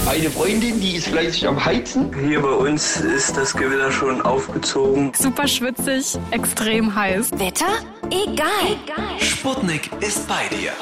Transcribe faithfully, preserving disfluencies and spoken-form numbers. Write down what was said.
Eine Freundin, die ist fleißig am Heizen. Hier bei uns ist das Gewitter schon aufgezogen. Super schwitzig, extrem heiß. Wetter? Egal. Sputnik ist bei dir.